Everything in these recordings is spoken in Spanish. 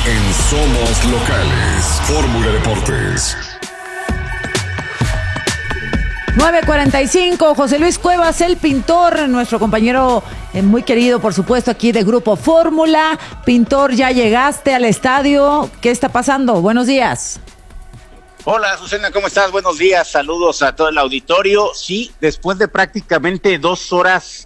en Somos Locales, Fórmula Deportes. 9:45, José Luis Cuevas, el pintor, nuestro compañero muy querido, por supuesto, aquí de Grupo Fórmula. Pintor, ya llegaste al estadio. ¿Qué está pasando? Buenos días. Hola, Susana, ¿cómo estás? Buenos días, saludos a todo el auditorio. Sí, después de prácticamente 2 horas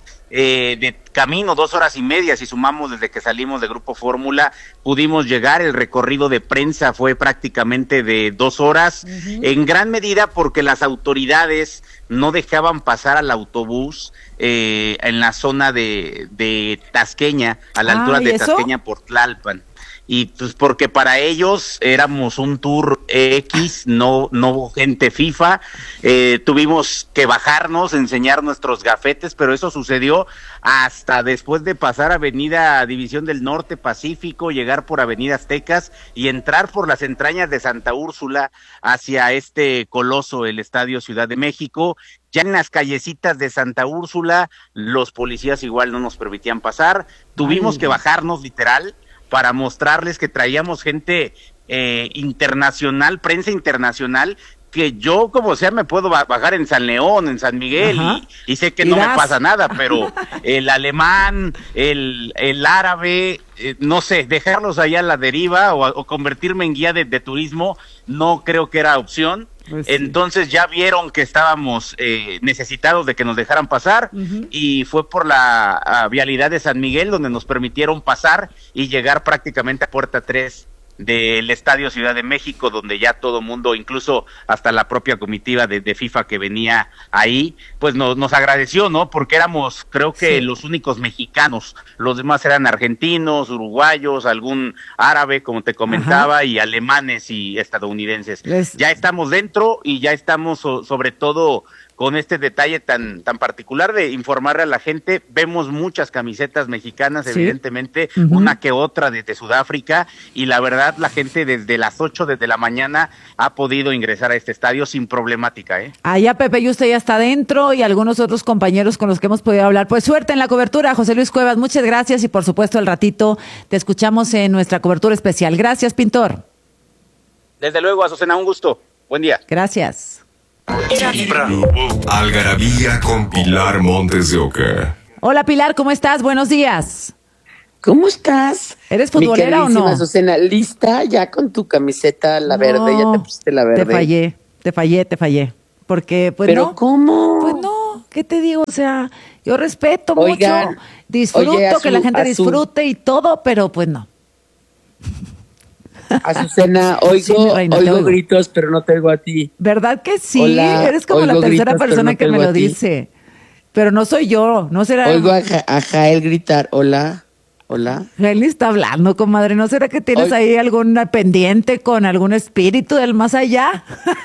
de camino, 2 horas y media, si sumamos desde que salimos de Grupo Fórmula, pudimos llegar. El recorrido de prensa fue prácticamente de 2 horas, en gran medida porque las autoridades no dejaban pasar al autobús en la zona de Tasqueña, a la altura de Tasqueña por Tlalpan. Y pues porque para ellos éramos un tour X, no gente FIFA. Tuvimos que bajarnos, enseñar nuestros gafetes, pero eso sucedió hasta después de pasar Avenida División del Norte, Pacífico, llegar por Avenida Aztecas y entrar por las entrañas de Santa Úrsula hacia este coloso, el Estadio Ciudad de México. Ya en las callecitas de Santa Úrsula, los policías igual no nos permitían pasar. Tuvimos que bajarnos literal para mostrarles que traíamos gente internacional, prensa internacional, que yo como sea me puedo bajar en San León, en San Miguel, y sé que no me pasa nada, pero el alemán, el árabe, no sé, dejarlos allá a la deriva o convertirme en guía de turismo, no creo que era opción. Pues entonces ya vieron que estábamos necesitados de que nos dejaran pasar, y fue por la vialidad de San Miguel donde nos permitieron pasar y llegar prácticamente a puerta 3 del Estadio Ciudad de México, donde ya todo mundo, incluso hasta la propia comitiva de FIFA que venía ahí, pues nos agradeció, ¿no? Porque éramos, creo que los únicos mexicanos, los demás eran argentinos, uruguayos, algún árabe, como te comentaba, y alemanes y estadounidenses. Ya estamos dentro y ya estamos sobre todo con este detalle tan particular de informarle a la gente. Vemos muchas camisetas mexicanas, evidentemente, una que otra desde Sudáfrica, y la verdad la gente desde las 8 desde la mañana ha podido ingresar a este estadio sin problemática, ¿eh? Allá Pepe y usted ya está dentro, y algunos otros compañeros con los que hemos podido hablar. Pues suerte en la cobertura, José Luis Cuevas, muchas gracias, y por supuesto al ratito te escuchamos en nuestra cobertura especial. Gracias, pintor. Desde luego, Azucena, un gusto. Buen día. Gracias. Algarabía con Pilar Montes de Oca. Hola Pilar, ¿cómo estás? Buenos días. ¿Cómo estás? ¿Eres futbolera o no? Azucena, ¿lista ya con tu camiseta la verde? ¿Ya te pusiste la verde? Te fallé. Porque, pues ¿Pero no. cómo? Pues no, ¿qué te digo? O sea, yo respeto mucho, disfruto que la gente disfrute y todo, pero pues no. Azucena, oigo gritos, pero no te oigo a ti. ¿Verdad que sí? Hola, eres como la tercera gritos, persona no que me lo dice. Pero no soy yo, no será. Oigo a Jael gritar, hola. Jael ni está hablando, comadre. ¿No será que tienes ahí algún pendiente con algún espíritu del más allá?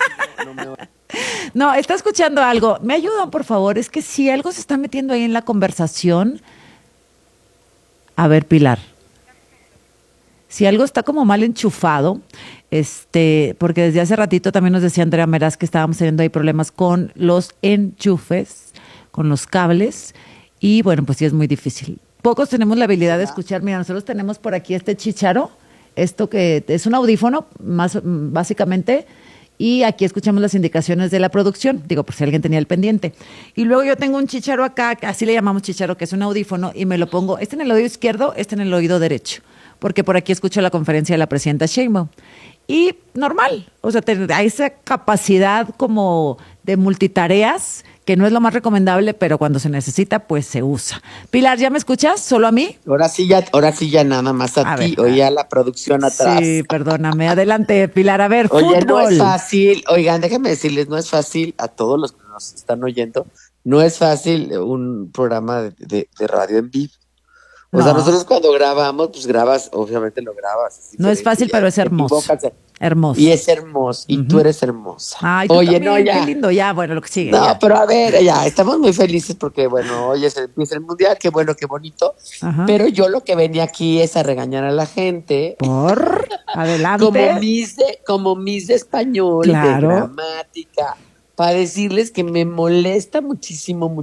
No, está escuchando algo. ¿Me ayudan, por favor? Es que si algo se está metiendo ahí en la conversación. A ver, Pilar. Si algo está como mal enchufado, porque desde hace ratito también nos decía Andrea Meraz que estábamos teniendo ahí problemas con los enchufes, con los cables, y bueno, pues sí es muy difícil. Pocos tenemos la habilidad de escuchar. Mira, nosotros tenemos por aquí este chícharo, esto que es un audífono, más básicamente, y aquí escuchamos las indicaciones de la producción, digo, por si alguien tenía el pendiente. Y luego yo tengo un chícharo acá, así le llamamos chícharo, que es un audífono, y me lo pongo, en el oído izquierdo, en el oído derecho, porque por aquí escucho la conferencia de la presidenta Sheinbaum. Y normal, o sea, hay esa capacidad como de multitareas, que no es lo más recomendable, pero cuando se necesita, pues se usa. Pilar, ¿ya me escuchas? ¿Solo a mí? Ahora sí ya nada más a ti, oye, a la producción atrás. Sí, perdóname. Adelante, Pilar, a ver, oye, fútbol. No es fácil, oigan, déjenme decirles, no es fácil a todos los que nos están oyendo, no es fácil un programa de radio en vivo. O sea, nosotros cuando grabamos, pues obviamente lo grabas. No es fácil, pero es hermoso. Hermoso. Y es hermoso, y tú eres hermosa. Ay, tú oye, también, ya. Qué lindo, ya, bueno, lo que sigue. No, ya. Pero a ver, ya, estamos muy felices porque, bueno, hoy empieza el Mundial, qué bueno, qué bonito. Ajá. Pero yo lo que venía aquí es a regañar a la gente. ¿Por? Adelante. Como mis de español, claro, de gramática, para decirles que me molesta muchísimo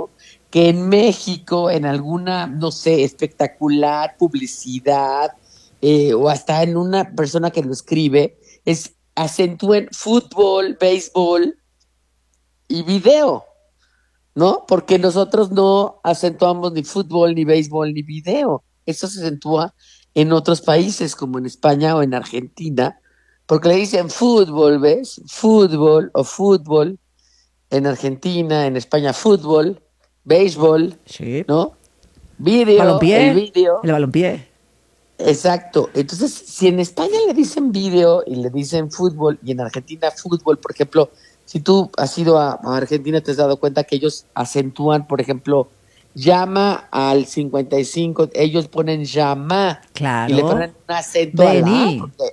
que en México, en alguna, no sé, espectacular publicidad, o hasta en una persona que lo escribe, acentúen fútbol, béisbol y video, ¿no? Porque nosotros no acentuamos ni fútbol, ni béisbol, ni video. Eso se acentúa en otros países, como en España o en Argentina, porque le dicen fútbol, ¿ves? Fútbol o fútbol. En Argentina, en España, fútbol, béisbol, Sí. ¿no? Video, Balompié. el video. El balompié. Exacto. Entonces, si en España le dicen video y le dicen fútbol, y en Argentina fútbol, por ejemplo, si tú has ido a Argentina, te has dado cuenta que ellos acentúan, por ejemplo, llama al 55, ellos ponen llama Claro. y le ponen un acento a la Vení. A, porque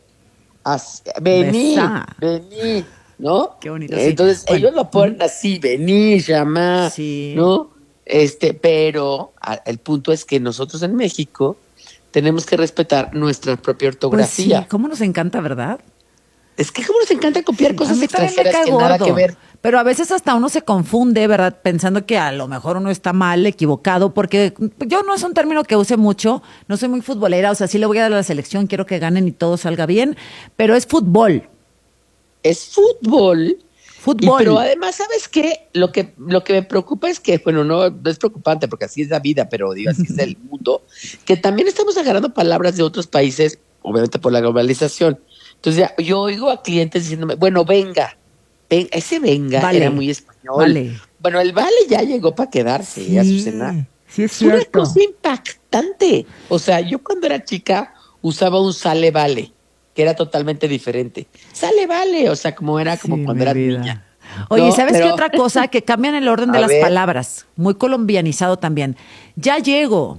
vení, Besá. vení, ¿no? Qué bonito, sí. Entonces Bueno. ellos lo ponen así, vení, llama, Sí. ¿no? Pero el punto es que nosotros en México tenemos que respetar nuestra propia Pues ortografía. sí, cómo nos encanta, ¿verdad? Es que como nos encanta copiar A cosas mí también me extranjeras cae que nada gordo. que ver. Pero a veces hasta uno se confunde, ¿verdad? Pensando que a lo mejor uno está mal, equivocado, porque yo no es un término que use mucho, no soy muy futbolera, o sea, sí le voy a dar a la selección, quiero que ganen y todo salga bien, pero es fútbol. Es fútbol. Fútbol. Pero además, ¿sabes qué? Lo que me preocupa es que, bueno, no es preocupante porque así es la vida, pero digo, así es el mundo, que también estamos agarrando palabras de otros países, obviamente por la globalización. Entonces ya, yo oigo a clientes diciéndome, bueno, venga, ese venga Vale. era muy español. Vale. Bueno, el vale ya llegó para quedarse, Azucena. sí es Es una cosa impactante. O sea, yo cuando era chica usaba un sale vale, que era totalmente diferente. Sale vale, o sea, como era como Sí, cuando mi eras vida. niña. Oye, No, ¿sabes pero- qué otra cosa? Que cambian el orden de A las ver. palabras. Muy colombianizado también. Ya llego,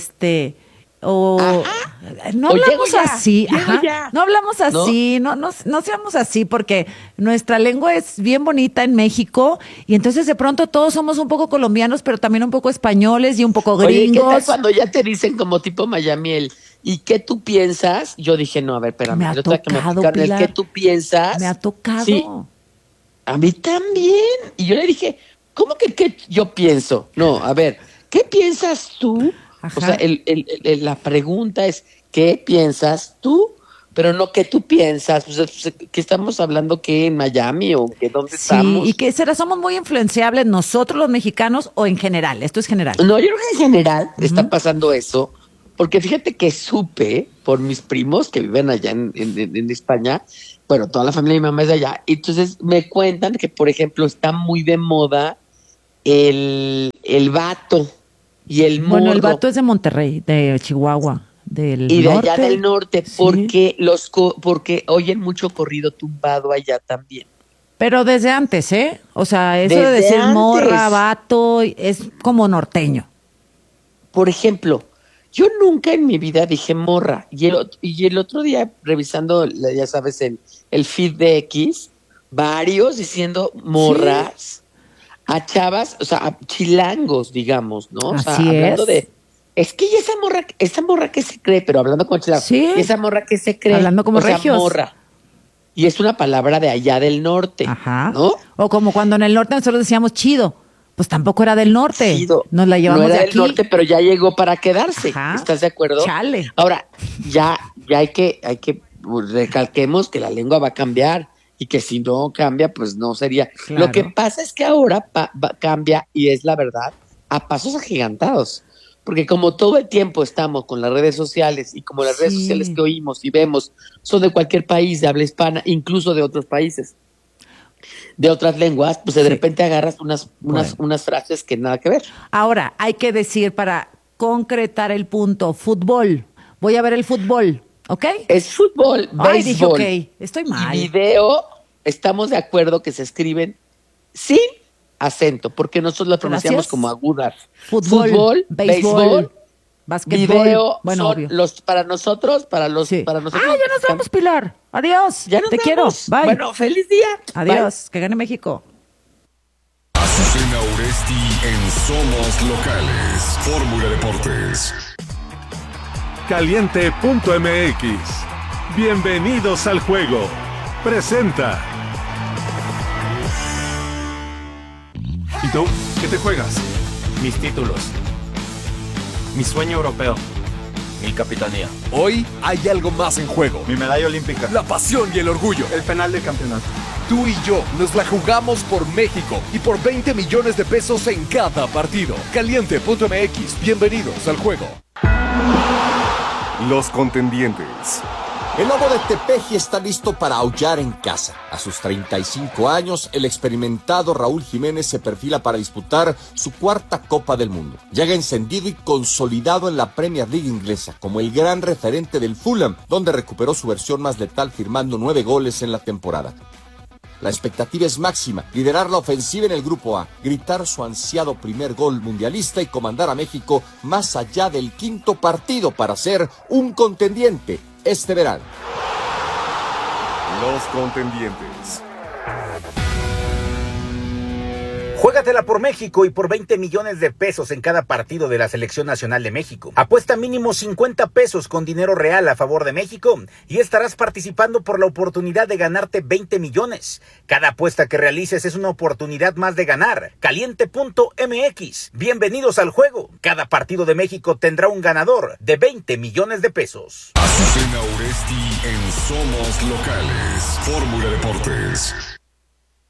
o no O hablamos llego ya, así, llego ajá. ya. No hablamos así, no seamos así, porque nuestra lengua es bien bonita en México, y entonces de pronto todos somos un poco colombianos, pero también un poco españoles y un poco Oye, ¿qué tal gringos. cuando ya te dicen como tipo Mayamiel? ¿Y qué tú piensas? Yo dije, no, a ver, espérame. Me ha el otro día que me tocado, explicaron el Pilar. ¿qué tú piensas? Me ha tocado. Sí, a mí también. Y yo le dije, ¿cómo que qué yo pienso? No, a ver, ¿qué piensas tú? Ajá. O sea, la pregunta es, ¿qué piensas tú? Pero no qué tú piensas. O sea, ¿qué estamos hablando? ¿Qué en Miami o que dónde Sí, estamos? y que somos muy influenciables nosotros los mexicanos o en general. Esto es general. No, yo creo que en general está pasando eso, porque fíjate que supe por mis primos que viven allá en España, bueno, toda la familia de mi mamá es de allá, y entonces me cuentan que, por ejemplo, está muy de moda el vato y el morro. Bueno, el vato es de Monterrey, de Chihuahua, del y de norte. allá del norte, Sí. porque oyen mucho corrido tumbado allá también. Pero desde antes, ¿eh? O sea, eso de Desde decir antes. morra, vato, es como norteño. Por ejemplo, yo nunca en mi vida dije morra. Y el otro día, revisando, ya sabes, el feed de X, varios diciendo morras a chavas, o sea, a chilangos, digamos, ¿no? O sea, Así hablando es. de. Es que y esa morra que se cree, pero hablando como chilangos. Sí. Y esa morra que se cree. Hablando como o sea, regios. morra. Y es una palabra de allá del norte. Ajá. ¿No? O como cuando en el norte nosotros decíamos chido. Pues tampoco era del norte. Chido. Nos la llevamos no era de del aquí. norte, pero ya llegó para quedarse. Ajá. ¿Estás de acuerdo? Chale. Ahora, ya hay que recalquemos que la lengua va a cambiar y que si no cambia, pues no sería. Claro. Lo que pasa es que ahora cambia, y es la verdad, a pasos agigantados. Porque como todo el tiempo estamos con las redes sociales, y como las redes Sí. sociales que oímos y vemos son de cualquier país de habla hispana, incluso de otros países, de otras lenguas, pues de Sí. repente agarras Bueno. unas frases que nada que ver. Ahora, hay que decir para concretar el punto, fútbol. Voy a ver el fútbol, ¿ok? Es fútbol, Ay, dije, béisbol. ok, estoy mal. Y video, estamos de acuerdo que se escriben sin acento, porque nosotros las pronunciamos Gracias. como agudas. Fútbol, béisbol, básquetbol. video, Bueno, son obvio. para nosotros, Sí. para nosotros. Ah, ya nos vamos, Pilar. Adiós. Ya nos Te vamos. quiero. Bye. Bueno, feliz día. Adiós. Que gane México. Azucena Oresti en Somos Locales. Fórmula Deportes. Caliente.mx. Bienvenidos al juego. Presenta. ¿Y tú? ¿Qué te juegas? Mis títulos. Mi sueño europeo. Mi capitanía. Hoy hay algo más en juego. Mi medalla olímpica. La pasión y el orgullo. El penal de campeonato. Tú y yo nos la jugamos por México y por 20 millones de pesos en cada partido. Caliente.mx. Bienvenidos al juego. Los contendientes. El lobo de Tepeji está listo para aullar en casa. A sus 35 años, el experimentado Raúl Jiménez se perfila para disputar su cuarta Copa del Mundo. Llega encendido y consolidado en la Premier League inglesa como el gran referente del Fulham, donde recuperó su versión más letal firmando 9 goles en la temporada. La expectativa es máxima, liderar la ofensiva en el Grupo A, gritar su ansiado primer gol mundialista y comandar a México más allá del quinto partido para ser un contendiente este verano. Los contendientes. Juégatela por México y por 20 millones de pesos en cada partido de la Selección Nacional de México. Apuesta mínimo 50 pesos con dinero real a favor de México y estarás participando por la oportunidad de ganarte 20 millones. Cada apuesta que realices es una oportunidad más de ganar. Caliente.mx. Bienvenidos al juego. Cada partido de México tendrá un ganador de 20 millones de pesos. Azucena Oresti en Somos Locales. Fórmula Deportes.